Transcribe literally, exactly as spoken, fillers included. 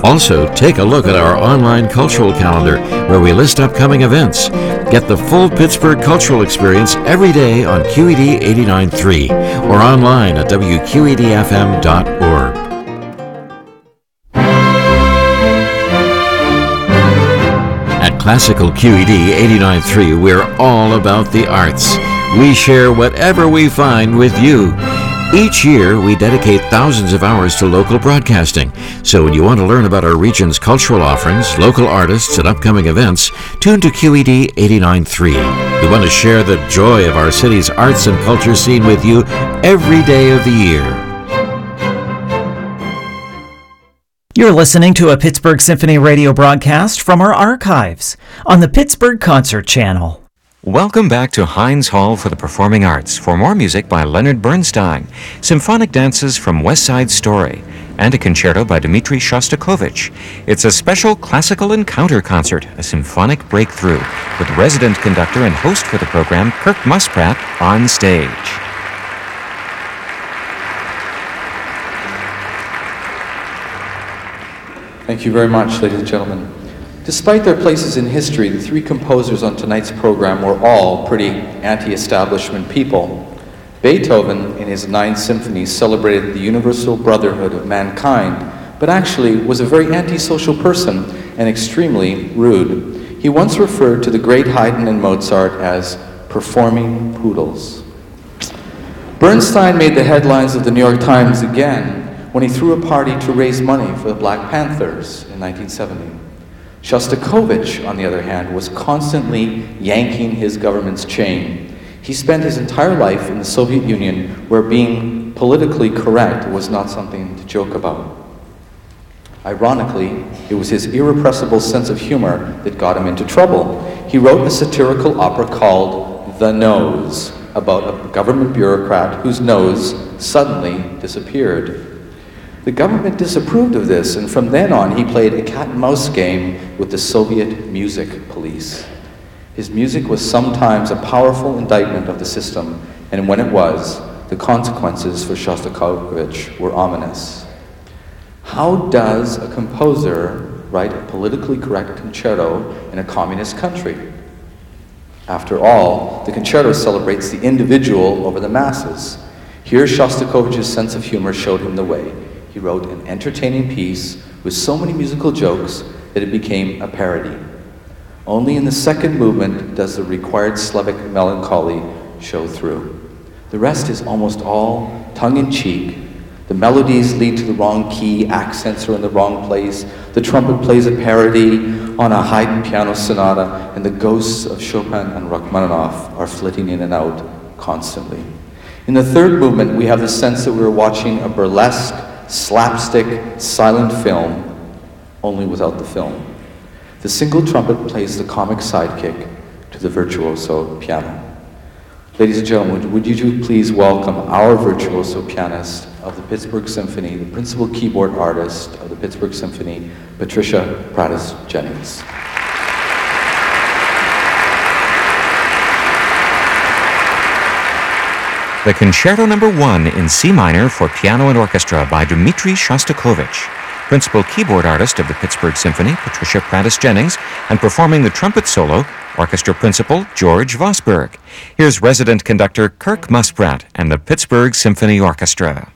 Also, take a look at our online cultural calendar where we list upcoming events. Get the full Pittsburgh cultural experience every day on Q E D eighty-nine point three or online at w q e d f m dot org. At Classical Q E D eighty-nine point three, we're all about the arts. We share whatever we find with you. Each year, we dedicate thousands of hours to local broadcasting. So when you want to learn about our region's cultural offerings, local artists, and upcoming events, tune to Q E D eighty-nine point three. We want to share the joy of our city's arts and culture scene with you every day of the year. You're listening to a Pittsburgh Symphony radio broadcast from our archives on the Pittsburgh Concert Channel. Welcome back to Heinz Hall for the Performing Arts for more music by Leonard Bernstein, symphonic dances from West Side Story, and a concerto by Dmitri Shostakovich. It's a special classical encounter concert, a symphonic breakthrough, with resident conductor and host for the program, Kirk Muspratt, on stage. Thank you very much, ladies and gentlemen. Despite their places in history, the three composers on tonight's program were all pretty anti-establishment people. Beethoven, in his Ninth Symphony, celebrated the universal brotherhood of mankind, but actually was a very antisocial person and extremely rude. He once referred to the great Haydn and Mozart as performing poodles. Bernstein made the headlines of the New York Times again when he threw a party to raise money for the Black Panthers in nineteen seventy. Shostakovich, on the other hand, was constantly yanking his government's chain. He spent his entire life in the Soviet Union, where being politically correct was not something to joke about. Ironically, it was his irrepressible sense of humor that got him into trouble. He wrote a satirical opera called The Nose, about a government bureaucrat whose nose suddenly disappeared. The government disapproved of this, and from then on he played a cat-and-mouse game with the Soviet music police. His music was sometimes a powerful indictment of the system, and when it was, the consequences for Shostakovich were ominous. How does a composer write a politically correct concerto in a communist country? After all, the concerto celebrates the individual over the masses. Here, Shostakovich's sense of humor showed him the way. He wrote an entertaining piece with so many musical jokes that it became a parody. Only in the second movement does the required Slavic melancholy show through. The rest is almost all tongue-in-cheek. The melodies lead to the wrong key, accents are in the wrong place, the trumpet plays a parody on a Haydn piano sonata, and the ghosts of Chopin and Rachmaninoff are flitting in and out constantly. In the third movement, we have the sense that we're watching a burlesque, slapstick, silent film, only without the film. The single trumpet plays the comic sidekick to the virtuoso piano. Ladies and gentlemen, would you please welcome our virtuoso pianist of the Pittsburgh Symphony, the principal keyboard artist of the Pittsburgh Symphony, Patricia Prattis Jennings. The Concerto Number One in C minor for piano and orchestra by Dmitri Shostakovich. Principal keyboard artist of the Pittsburgh Symphony, Patricia Prattis Jennings, and performing the trumpet solo, orchestra principal George Vosberg. Here's resident conductor Kirk Muspratt and the Pittsburgh Symphony Orchestra.